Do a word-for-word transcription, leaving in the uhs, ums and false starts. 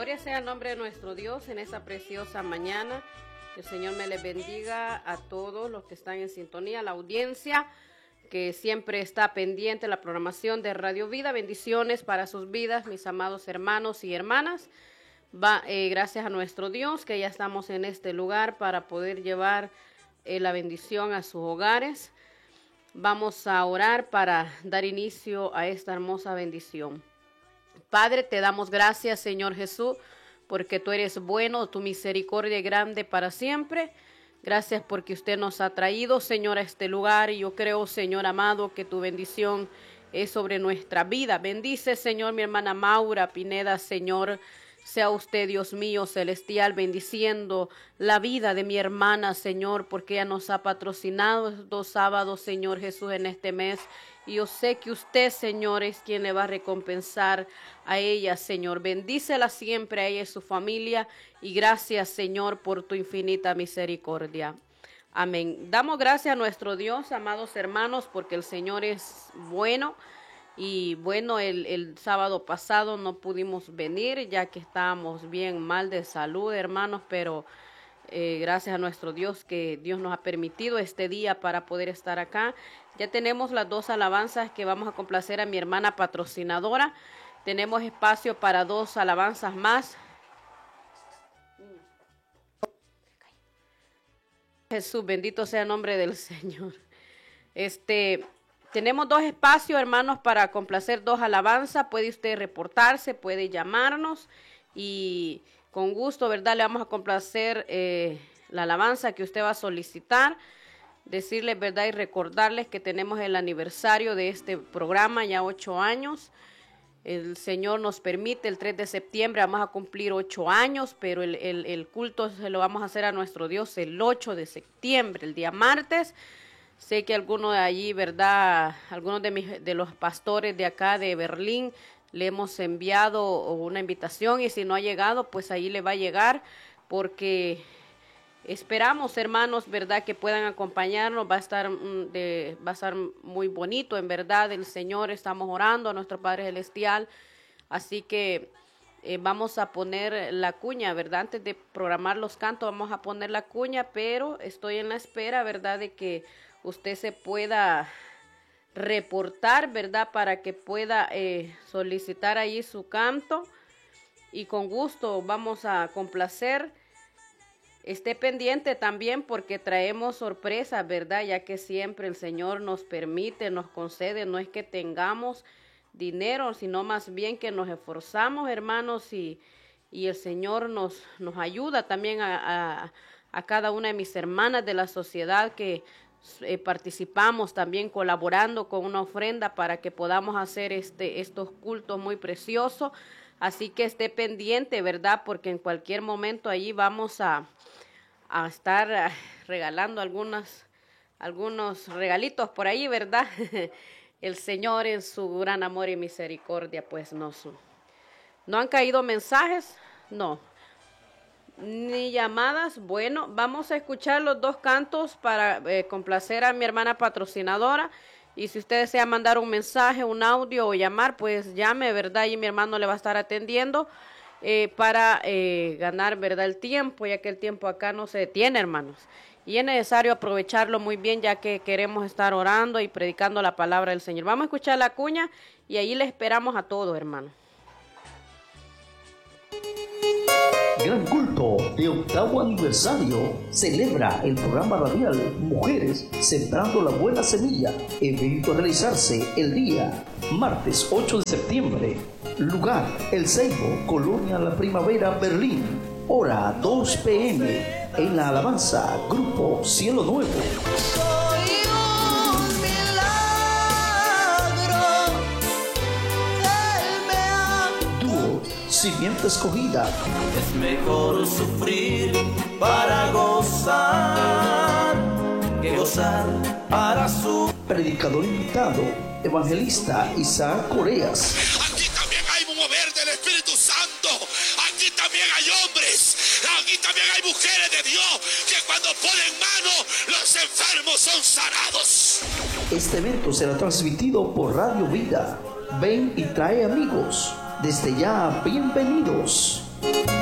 Gloria sea el nombre de nuestro Dios en esta preciosa mañana. Que el Señor me les bendiga a todos los que están en sintonía, la audiencia que siempre está pendiente de la programación de Radio Vida. Bendiciones para sus vidas, mis amados hermanos y hermanas. Va, eh, gracias a nuestro Dios que ya estamos en este lugar para poder llevar eh, la bendición a sus hogares. Vamos a orar para dar inicio a esta hermosa bendición. Padre, te damos gracias, Señor Jesús, porque tú eres bueno, tu misericordia es grande para siempre. Gracias porque usted nos ha traído, Señor, a este lugar, y yo creo, Señor amado, que tu bendición es sobre nuestra vida. Bendice, Señor, mi hermana Maura Pineda, Señor. Sea usted, Dios mío, celestial, bendiciendo la vida de mi hermana, Señor, porque ella nos ha patrocinado dos sábados, Señor Jesús, en este mes. Y yo sé que usted, Señor, es quien le va a recompensar a ella, Señor. Bendícela siempre a ella y su familia. Y gracias, Señor, por tu infinita misericordia. Amén. Damos gracias a nuestro Dios, amados hermanos, porque el Señor es bueno. Y bueno, el, el sábado pasado no pudimos venir ya que estábamos bien mal de salud, hermanos, pero eh, gracias a nuestro Dios que Dios nos ha permitido este día para poder estar acá. Ya tenemos las dos alabanzas que vamos a complacer a mi hermana patrocinadora. Tenemos espacio para dos alabanzas más. Jesús, bendito sea el nombre del Señor. Este... Tenemos dos espacios, hermanos, para complacer dos alabanzas. Puede usted reportarse, puede llamarnos y con gusto, ¿verdad? Le vamos a complacer eh, la alabanza que usted va a solicitar. Decirles, ¿verdad? Y recordarles que tenemos el aniversario de este programa, ya ocho años. El Señor nos permite, el tres de septiembre vamos a cumplir ocho años, pero el, el, el culto se lo vamos a hacer a nuestro Dios el ocho de septiembre, el día martes. Sé que algunos de allí, ¿verdad? Algunos de, mis, de los pastores de acá de Berlín le hemos enviado una invitación y si no ha llegado, pues ahí le va a llegar porque esperamos, hermanos, ¿verdad? Que puedan acompañarnos. Va a estar, de, va a estar muy bonito, en verdad. El Señor, estamos orando a nuestro Padre Celestial. Así que eh, vamos a poner la cuña, ¿verdad? Antes de programar los cantos, vamos a poner la cuña, pero estoy en la espera, ¿verdad? De que usted se pueda reportar, ¿verdad? Para que pueda eh, solicitar ahí su canto y con gusto vamos a complacer. Esté pendiente también porque traemos sorpresas, ¿verdad? Ya que siempre el Señor nos permite, nos concede, no es que tengamos dinero, sino más bien que nos esforzamos, hermanos, y, y el Señor nos, nos ayuda también a, a, a cada una de mis hermanas de la sociedad que Eh, participamos también colaborando con una ofrenda para que podamos hacer este, estos cultos muy preciosos. Así que esté pendiente, ¿verdad? Porque en cualquier momento allí vamos a, a estar regalando algunas, algunos regalitos por ahí, ¿verdad? El Señor en su gran amor y misericordia, pues nos... ¿No han caído mensajes? No. Ni llamadas. Bueno, vamos a escuchar los dos cantos para eh, complacer a mi hermana patrocinadora. Y si usted desea mandar un mensaje, un audio o llamar, pues llame, ¿verdad? Y mi hermano le va a estar atendiendo eh, para eh, ganar, ¿verdad? El tiempo, ya que el tiempo acá no se detiene, hermanos. Y es necesario aprovecharlo muy bien, ya que queremos estar orando y predicando la palabra del Señor. Vamos a escuchar la cuña y ahí le esperamos a todos, hermanos. Gran culto de octavo aniversario celebra el programa radial Mujeres Sembrando la Buena Semilla, evento a realizarse el día martes ocho de septiembre, lugar El Ceibo, Colonia La Primavera, Berlín, hora dos pe eme, en la alabanza Grupo Cielo Nuevo. Simiente escogida. Es mejor sufrir para gozar que gozar para su. Predicador invitado, evangelista Isaac Coreas. Aquí también hay un mover del Espíritu Santo. Aquí también hay hombres. Aquí también hay mujeres de Dios que cuando ponen mano los enfermos son sanados. Este evento será transmitido por Radio Vida. Ven y trae amigos. Desde ya, bienvenidos.